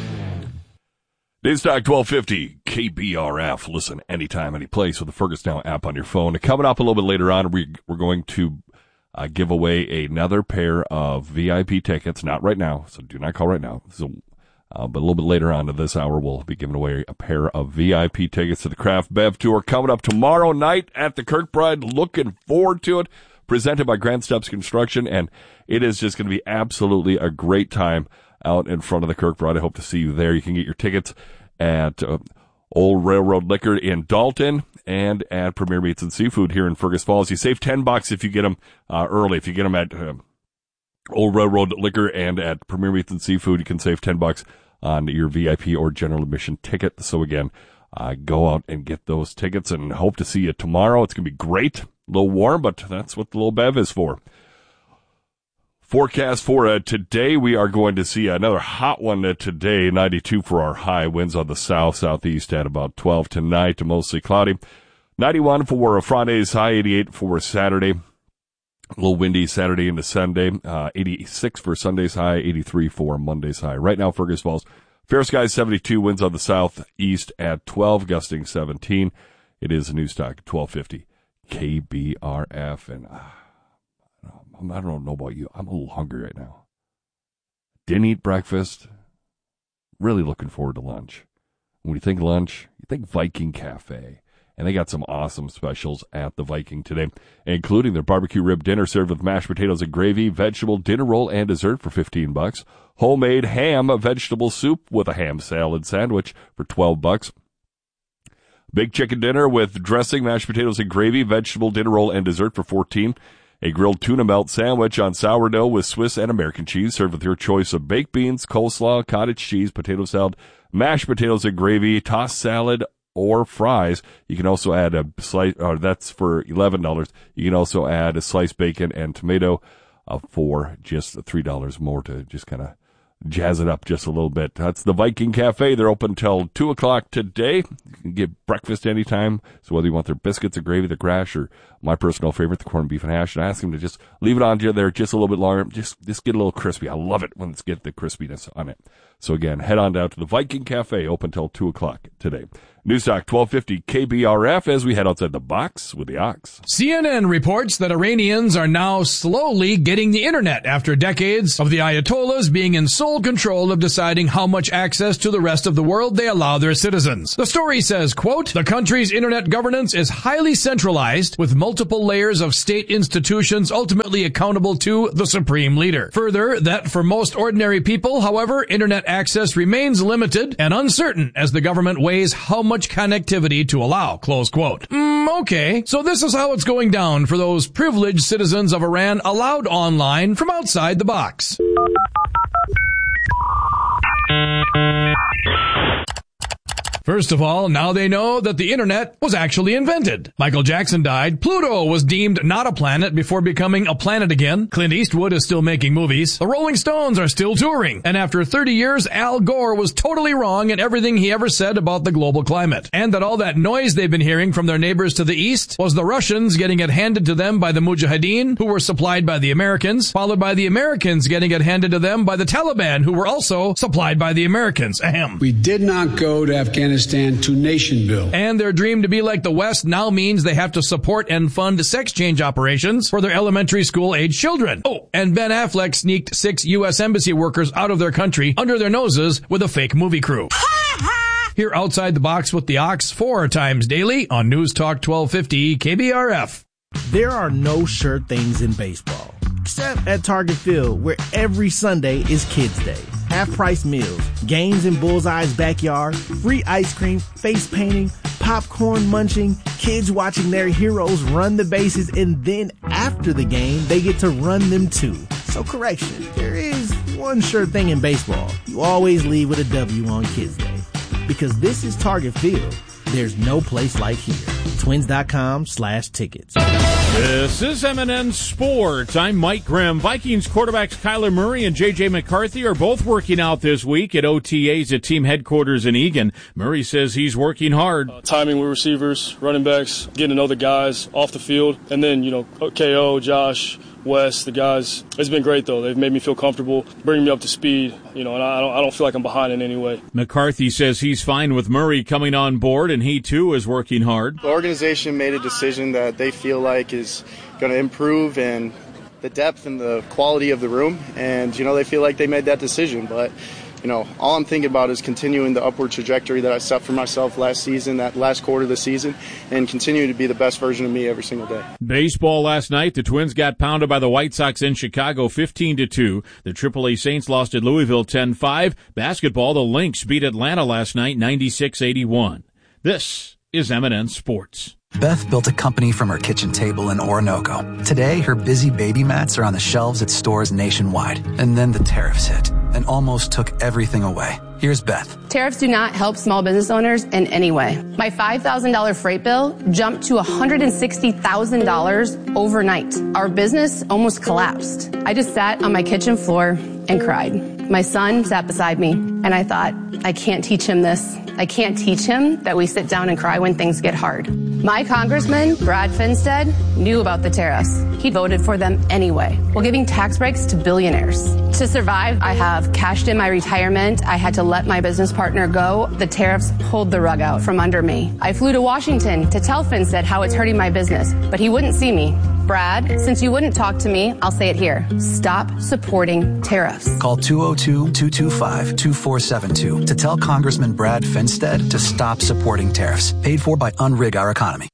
Newstalk 1250 KBRF. Listen anytime, any place with the Fergus Now app on your phone. Coming up a little bit later on, we're going to give away another pair of VIP tickets. Not right now, so do not call right now. So, but a little bit later on in this hour, we'll be giving away a pair of VIP tickets to the Craft Bev Tour coming up tomorrow night at the Kirkbride. Looking forward to it. Presented by Grand Steps Construction, and it is just going to be absolutely a great time out in front of the Kirkbride. I hope to see you there. You can get your tickets at Old Railroad Liquor in Dalton and at Premier Meats and Seafood here in Fergus Falls. You save $10 if you get them early. If you get them at Old Railroad Liquor and at Premier Meats and Seafood, you can save $10 on your VIP or general admission ticket. So again, go out and get those tickets and hope to see you tomorrow. It's going to be great. A little warm, but that's what the little bev is for. Forecast for today, we are going to see another hot one today, 92 for our high. Winds on the south, southeast at about 12 tonight, mostly cloudy. 91 for Friday's high, 88 for Saturday. A little windy Saturday into Sunday. 86 for Sunday's high, 83 for Monday's high. Right now, Fergus Falls, fair skies 72, winds on the southeast at 12, gusting 17. It is Newstalk 1250 KBRF, and I don't know about you. I'm a little hungry right now. Didn't eat breakfast. Really looking forward to lunch. When you think lunch, you think Viking Cafe. And they got some awesome specials at the Viking today, including their barbecue rib dinner served with mashed potatoes and gravy, vegetable dinner roll, and dessert for $15. Homemade ham, vegetable soup with a ham salad sandwich for $12. Big chicken dinner with dressing, mashed potatoes and gravy, vegetable dinner roll, and dessert for $14. A grilled tuna melt sandwich on sourdough with Swiss and American cheese, served with your choice of baked beans, coleslaw, cottage cheese, potato salad, mashed potatoes and gravy, tossed salad, or fries. You can also add a slice, that's for $11. You can also add a sliced bacon and tomato for just $3 more to just kind of jazz it up just a little bit. That's the Viking Cafe. They're open till 2 o'clock today. You can get breakfast anytime. So whether you want their biscuits or gravy, their grash or my personal favorite, the corned beef and hash, and I ask them to just leave it on there just a little bit longer, just get a little crispy. I love it when it's get the crispiness on it. So again, head on down to the Viking Cafe, open till 2 o'clock today. News Talk 1250 KBRF as we head outside the box with the Ox. CNN reports that Iranians are now slowly getting the internet after decades of the Ayatollahs being in sole control of deciding how much access to the rest of the world they allow their citizens. The story says, quote, the country's internet governance is highly centralized with multiple layers of state institutions ultimately accountable to the supreme leader. Further, that for most ordinary people, however, internet access remains limited and uncertain as the government weighs how much connectivity to allow, close quote. Okay, so this is how it's going down for those privileged citizens of Iran allowed online from outside the box. First of all, now they know that the internet was actually invented. Michael Jackson died. Pluto was deemed not a planet before becoming a planet again. Clint Eastwood is still making movies. The Rolling Stones are still touring. And after 30 years, Al Gore was totally wrong in everything he ever said about the global climate. And that all that noise they've been hearing from their neighbors to the east was the Russians getting it handed to them by the Mujahideen, who were supplied by the Americans, followed by the Americans getting it handed to them by the Taliban, who were also supplied by the Americans. Ahem. We did not go to Afghanistan to nation build. And their dream to be like the West now means they have to support and fund sex change operations for their elementary school age children. Oh, and Ben Affleck sneaked 6 U.S. embassy workers out of their country under their noses with a fake movie crew. Here outside the box with the Ox 4 times daily on News Talk 1250 KBRF. There are no sure things in baseball, except at Target Field, where every Sunday is Kids Day. Half-price meals, games in Bullseye's backyard, free ice cream, face painting, popcorn munching, kids watching their heroes run the bases, and then after the game, they get to run them too. So correction, there is one sure thing in baseball. You always leave with a W on Kids Day. Because this is Target Field. There's no place like here. Twins.com/tickets. This is M&N Sports. I'm Mike Grimm. Vikings quarterbacks Kyler Murray and J.J. McCarthy are both working out this week at OTAs at team headquarters in Eagan. Murray says he's working hard. Timing with receivers, running backs, getting to know the guys off the field. And then, KO, Josh, Wes, the guys. It's been great, though. They've made me feel comfortable, bringing me up to speed, and I don't feel like I'm behind in any way. McCarthy says he's fine with Murray coming on board, and he, too, is working hard. The organization made a decision that they feel like is going to improve and the depth and the quality of the room, and, they feel like they made that decision, but all I'm thinking about is continuing the upward trajectory that I set for myself last season, that last quarter of the season, and continue to be the best version of me every single day. Baseball last night, the Twins got pounded by the White Sox in Chicago 15-2. The AAA Saints lost at Louisville 10-5. Basketball, the Lynx beat Atlanta last night 96-81. This is M&N Sports. Beth built a company from her kitchen table in Orinoco. Today, her busy baby mats are on the shelves at stores nationwide. And then the tariffs hit and almost took everything away. Here's Beth. Tariffs do not help small business owners in any way. My $5,000 freight bill jumped to $160,000 overnight. Our business almost collapsed. I just sat on my kitchen floor and cried. My son sat beside me, and I thought, I can't teach him this. I can't teach him that we sit down and cry when things get hard. My congressman, Brad Finstead, knew about the tariffs. He voted for them anyway, while giving tax breaks to billionaires. To survive, I have cashed in my retirement. I had to let my business partner go. The tariffs pulled the rug out from under me. I flew to Washington to tell Finstead how it's hurting my business, but he wouldn't see me. Brad, since you wouldn't talk to me, I'll say it here. Stop supporting tariffs. Call 202-225-2472 to tell Congressman Brad Finstead to stop supporting tariffs. Paid for by Unrig Our Economy.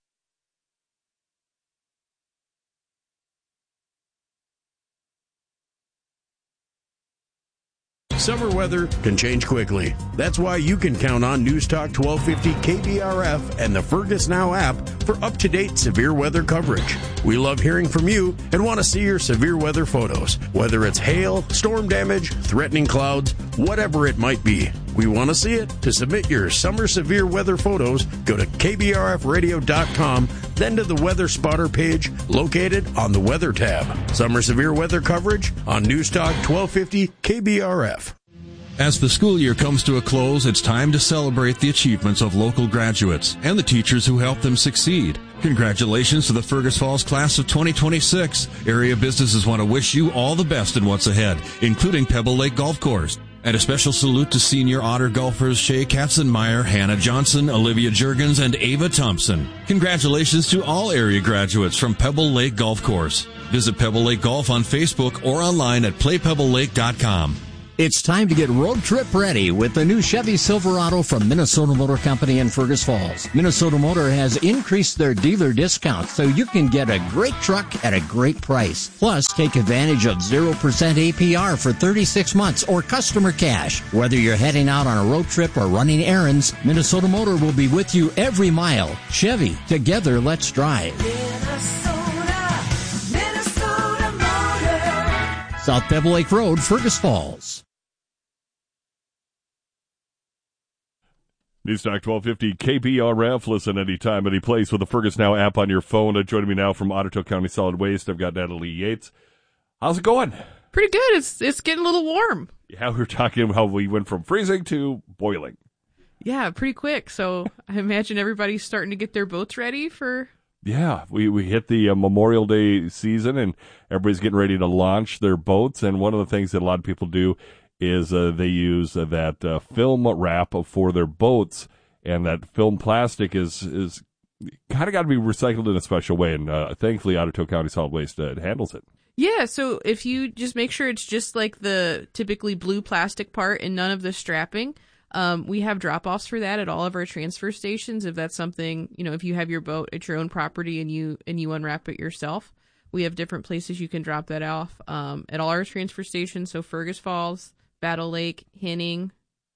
Summer weather can change quickly. That's why you can count on News Talk 1250 KBRF and the Fergus Now app for up-to-date severe weather coverage. We love hearing from you and want to see your severe weather photos, whether it's hail, storm damage, threatening clouds, whatever it might be. We want to see it. To submit your summer severe weather photos, go to kbrfradio.com, then to the Weather Spotter page located on the Weather tab. Summer severe weather coverage on News Talk 1250 KBRF. As the school year comes to a close, it's time to celebrate the achievements of local graduates and the teachers who helped them succeed. Congratulations to the Fergus Falls class of 2026. Area businesses want to wish you all the best in what's ahead, including Pebble Lake Golf Course. And a special salute to senior Otter golfers Shay Katzenmeyer, Hannah Johnson, Olivia Juergens, and Ava Thompson. Congratulations to all area graduates from Pebble Lake Golf Course. Visit Pebble Lake Golf on Facebook or online at playpebblelake.com. It's time to get road trip ready with the new Chevy Silverado from Minnesota Motor Company in Fergus Falls. Minnesota Motor has increased their dealer discounts so you can get a great truck at a great price. Plus, take advantage of 0% APR for 36 months or customer cash. Whether you're heading out on a road trip or running errands, Minnesota Motor will be with you every mile. Chevy, together let's drive. Minnesota Motor. South Pebble Lake Road, Fergus Falls. Newstalk 1250 KBRF. Listen anytime, any place with the Fergus Now app on your phone. Joining me now from Otter Tail County Solid Waste, I've got Natalie Yates. How's it going? Pretty good. It's getting a little warm. Yeah, we were talking how we went from freezing to boiling. Yeah, pretty quick. So I imagine everybody's starting to get their boats ready for... Yeah, we hit the Memorial Day season, and everybody's getting ready to launch their boats. And one of the things that a lot of people do is they use that film wrap for their boats, and that film plastic is kind of got to be recycled in a special way, and thankfully Otter Tail County Solid Waste handles it. Yeah, so if you just make sure it's just like the typically blue plastic part and none of the strapping, we have drop-offs for that at all of our transfer stations. If that's something, if you have your boat at your own property and you unwrap it yourself, we have different places you can drop that off at all our transfer stations. So Fergus Falls, Battle Lake, Henning,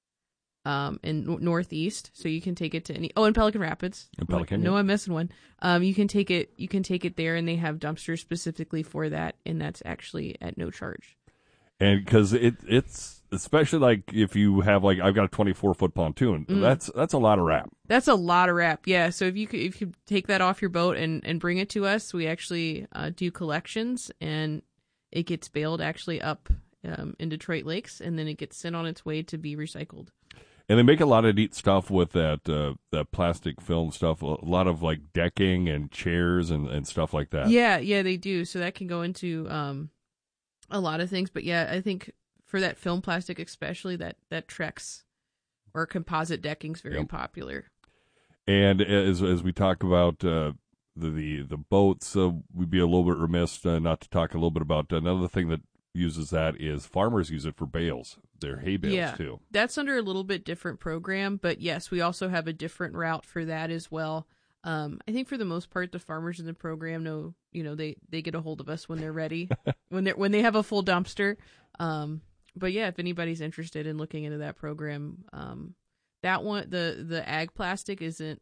and Northeast. So you can take it to any. Oh, and Pelican Rapids. No, I'm missing one. You can take it there, and they have dumpsters specifically for that, and that's actually at no charge. And because it's especially like if you have I've got a 24-foot pontoon, that's a lot of wrap. That's a lot of wrap. Yeah. So if you take that off your boat and bring it to us, we actually do collections, and it gets baled actually up in Detroit Lakes, and then it gets sent on its way to be recycled. And they make a lot of neat stuff with that plastic film stuff, a lot of decking and chairs and stuff like that. Yeah, they do. So that can go into a lot of things. But yeah, I think for that film plastic especially, that Trex or composite decking is very popular. And as we talk about the boats, we'd be a little bit remiss not to talk a little bit about another thing that uses that is farmers use it for bales, their hay bales too. That's under a little bit different program, but yes, we also have a different route for that as well. I think for the most part, the farmers in the program know, they get a hold of us when they're ready, when they have a full dumpster. But yeah, if anybody's interested in looking into that program, that one, the ag plastic isn't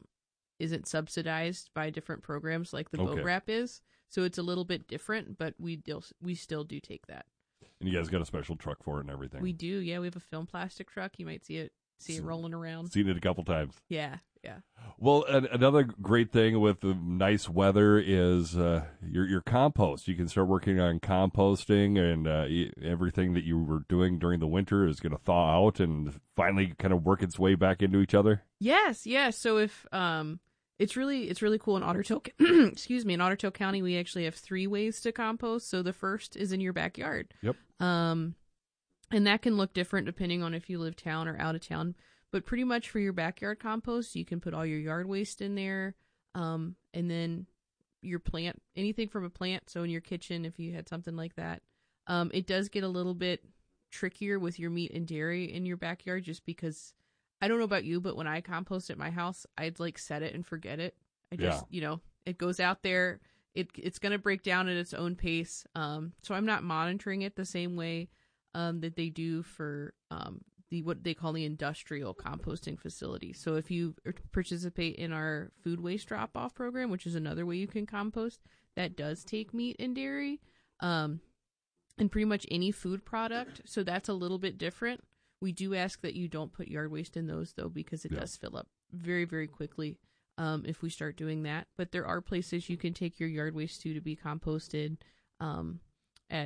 subsidized by different programs like the boat wrap is. So it's a little bit different, but we still do take that. And you guys got a special truck for it and everything. We do, yeah. We have a film plastic truck. You might see it rolling around. Seen it a couple times. Yeah. Well, another great thing with the nice weather is your compost. You can start working on composting, and everything that you were doing during the winter is going to thaw out and finally kind of work its way back into each other. Yes. So if it's really cool in Otter Tail. Excuse me, in Otter Tail County, we actually have 3 ways to compost. So the first is in your backyard. Yep. And that can look different depending on if you live town or out of town. But pretty much for your backyard compost, you can put all your yard waste in there, and then your plant, anything from a plant. So in your kitchen, if you had something like that, it does get a little bit trickier with your meat and dairy in your backyard, just because. I don't know about you, but when I compost at my house, I'd set it and forget it. I just, it goes out there. It's going to break down at its own pace. So I'm not monitoring it the same way that they do for what they call the industrial composting facility. So if you participate in our food waste drop-off program, which is another way you can compost, that does take meat and dairy, and pretty much any food product. So that's a little bit different. We do ask that you don't put yard waste in those, though, because it does fill up very, very quickly if we start doing that. But there are places you can take your yard waste to be composted at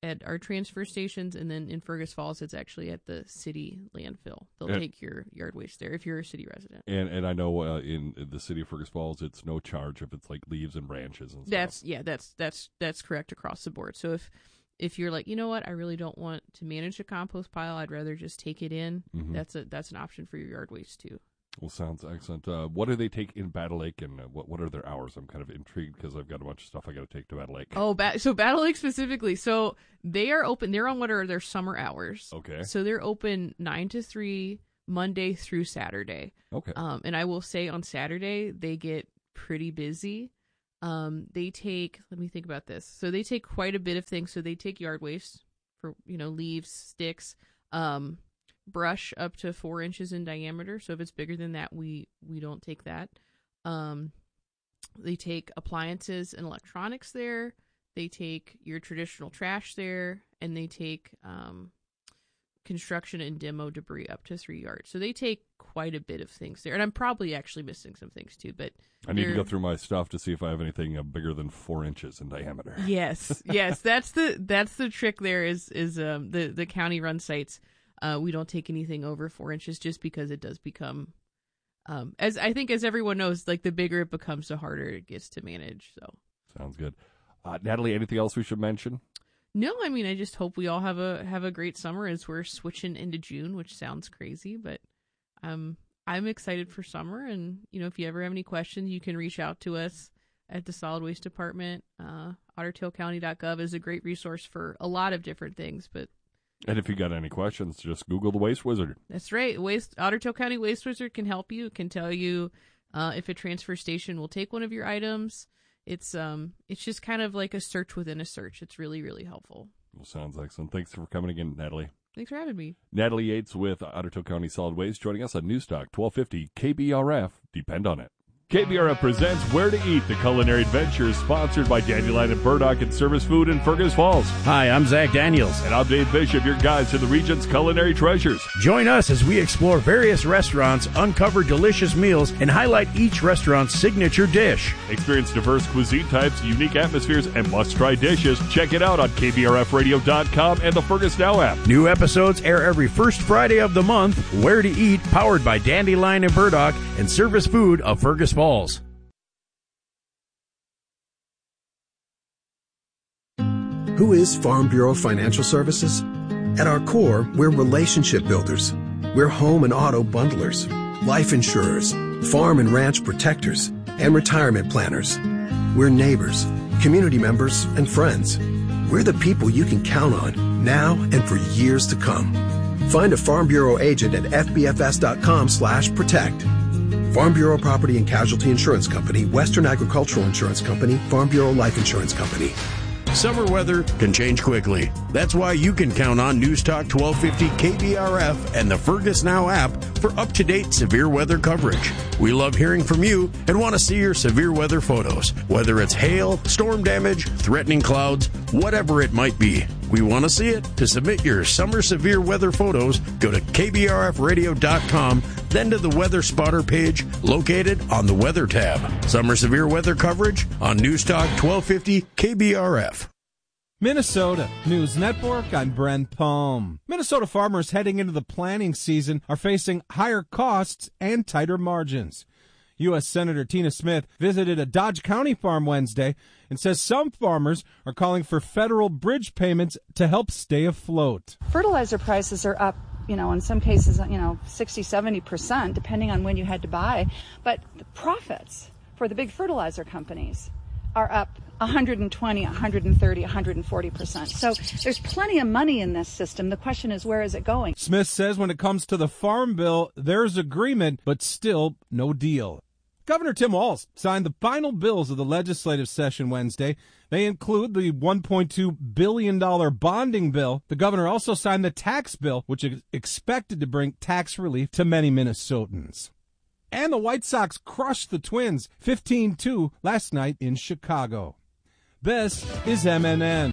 at our transfer stations, and then in Fergus Falls, it's actually at the city landfill. They'll take your yard waste there if you're a city resident. And I know in the city of Fergus Falls, it's no charge if it's like leaves and branches and stuff. That's correct across the board. So if you're like, you know what, I really don't want to manage a compost pile, I'd rather just take it in. Mm-hmm. That's an option for your yard waste too. Well, sounds excellent. What do they take in Battle Lake, and what are their hours? I'm kind of intrigued because I've got a bunch of stuff I got to take to Battle Lake. Oh, so Battle Lake specifically. So they are open. They're on what are their summer hours. Okay. So they're open 9 to 3 Monday through Saturday. Okay. And I will say on Saturday they get pretty busy. They take. Let me think about this. So they take quite a bit of things. So they take yard waste for leaves, sticks. Brush up to 4 inches in diameter. So if it's bigger than that, we don't take that. They take appliances and electronics there. They take your traditional trash there, and they take construction and demo debris up to 3 yards. So they take quite a bit of things there. And I'm probably actually missing some things too, but I need to go through my stuff to see if I have anything bigger than 4 inches in diameter. Yes. That's the trick there is the county run sites. We don't take anything over 4 inches just because it does become, as everyone knows, like the bigger it becomes, the harder it gets to manage. So sounds good. Natalie, anything else we should mention? No, I mean, I just hope we all have a great summer as we're switching into June, which sounds crazy, but I'm excited for summer. And if you ever have any questions, you can reach out to us at the Solid Waste Department. OtterTailCounty.gov is a great resource for a lot of different things, but. And if you got any questions, just Google the Waste Wizard. That's right. Otter Tail County Waste Wizard can help you. It can tell you if a transfer station will take one of your items. It's just kind of like a search within a search. It's really, really helpful. Well, sounds excellent. Thanks for coming again, Natalie. Thanks for having me. Natalie Yates with Otter Tail County Solid Waste joining us on Newstalk 1250 KBRF. Depend on it. KBRF presents Where to Eat, the culinary adventure, sponsored by Dandelion and Burdock and Service Food in Fergus Falls. Hi, I'm Zach Daniels. And I'm Dave Bishop, your guide to the region's culinary treasures. Join us as we explore various restaurants, uncover delicious meals, and highlight each restaurant's signature dish. Experience diverse cuisine types, unique atmospheres, and must-try dishes. Check it out on KBRFradio.com and the Fergus Now app. New episodes air every first Friday of the month. Where to Eat, powered by Dandelion and Burdock and Service Food of Fergus Falls. Who is Farm Bureau Financial Services? At our core, we're relationship builders. We're home and auto bundlers, life insurers, farm and ranch protectors, and retirement planners. We're neighbors, community members, and friends. We're the people you can count on now and for years to come. Find a Farm Bureau agent at fbfs.com/protect. Farm Bureau Property and Casualty Insurance Company, Western Agricultural Insurance Company, Farm Bureau Life Insurance Company. Summer weather can change quickly. That's why you can count on Newstalk 1250 KBRF and the Fergus Now app for up-to-date severe weather coverage. We love hearing from you and want to see your severe weather photos, whether it's hail, storm damage, threatening clouds, whatever it might be. We want to see it. To submit your summer severe weather photos, go to kbrfradio.com, then to the Weather Spotter page located on the Weather tab. Summer severe weather coverage on Newstalk 1250 KBRF. Minnesota News Network, I'm Brent Palm. Minnesota farmers heading into the planting season are facing higher costs and tighter margins. U.S. Senator Tina Smith visited a Dodge County farm Wednesday and says some farmers are calling for federal bridge payments to help stay afloat. Fertilizer prices are up, in some cases, 60, 70%, depending on when you had to buy. But the profits for the big fertilizer companies are up 120, 130, 140%. So there's plenty of money in this system. The question is, where is it going? Smith says when it comes to the farm bill, there's agreement, but still no deal. Governor Tim Walz signed the final bills of the legislative session Wednesday. They include the $1.2 billion bonding bill. The governor also signed the tax bill, which is expected to bring tax relief to many Minnesotans. And the White Sox crushed the Twins 15-2 last night in Chicago. This is MNN.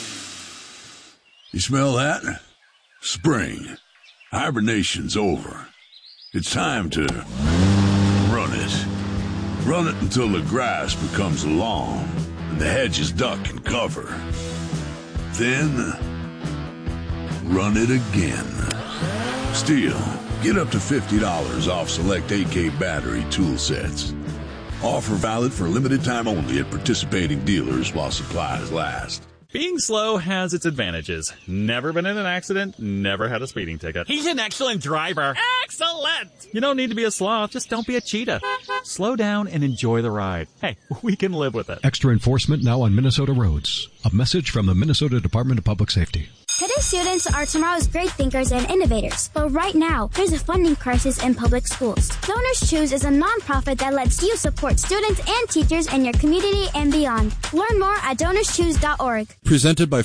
You smell that? Spring. Hibernation's over. It's time to run it. Run it until the grass becomes long and the hedges duck and cover. then run it again. Steel, get up to $50 off select AK battery tool sets. Offer valid for limited time only at participating dealers while supplies last. Being slow has its advantages. Never been in an accident, never had a speeding ticket. He's an excellent driver. Excellent! You don't need to be a sloth, just don't be a cheetah. Slow down and enjoy the ride. Hey, we can live with it. Extra enforcement now on Minnesota roads. A message from the Minnesota Department of Public Safety. Today's students are tomorrow's great thinkers and innovators. But right now, there's a funding crisis in public schools. Donors Choose is a nonprofit that lets you support students and teachers in your community and beyond. Learn more at DonorsChoose.org. Presented by